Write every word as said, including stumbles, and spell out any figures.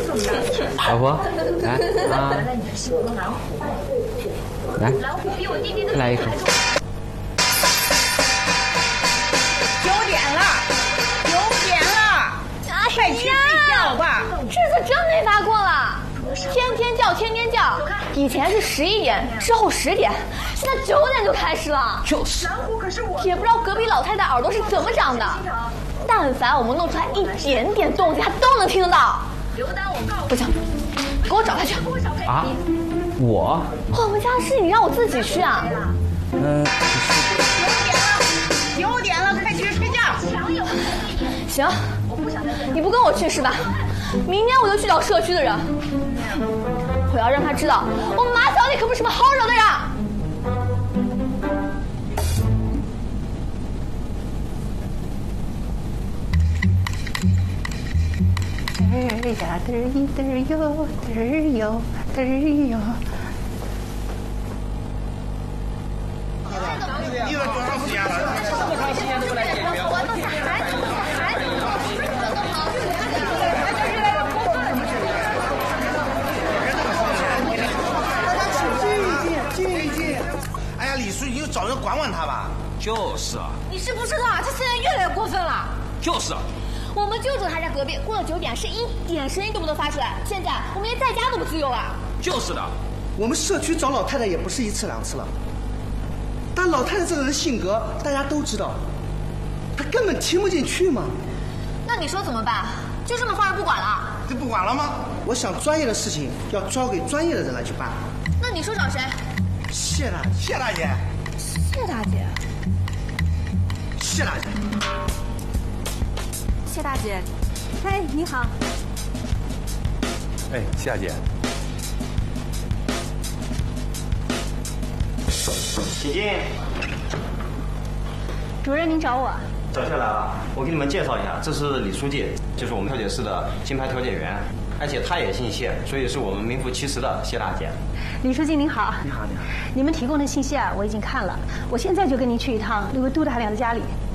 老婆，来啊，来，来一口。 九点了，九点了，快去睡觉吧。 日子真没法过了，天天叫，天天叫。以前是十一点，之后十点，现在九点就开始了。 就是。 也不知道隔壁老太太耳朵是怎么长的，但凡我们弄出来一点点动静，她都能听得到。不行，给我找她去。 啊？我？ 我们家的事你让我自己去啊？ 嗯。 九点了，快去睡觉。 行，你不跟我去是吧？明天我就去找社区的人，我要让他知道，我们马小姐可不是什么好惹的人。 嘚呀嘚一嘚哟，嘚哟嘚哟。 你这多长时间了？多长时间都不来解决？哎呀，李书记，你就找人管管他吧。 就是啊。 你是不知道啊，他现在越来越过分了。 就是。 我们就住他家隔壁，过了九点是一点声音都不能发出来。现在我们连在家都不自由了。 就是的。 我们社区找老太太也不是一次两次了，但老太太这个人性格大家都知道，她根本听不进去嘛。 那你说怎么办？就这么放着不管了？ 这不管了吗？ 我想专业的事情要交给专业的人来去办。 那你说找谁？ 谢大谢大姐。 谢大姐。 谢大姐。 谢大姐。哎，你好。 哎，谢大姐。 请进。 主任，您找我？ 找下来了，我给你们介绍一下，这是李书记，就是我们调解室的金牌调解员，而且他也姓谢，所以是我们名副其实的谢大姐。 李书记您好。 你好，你好。 你们提供的信息啊，我已经看了，我现在就跟您去一趟那位杜大娘的家里。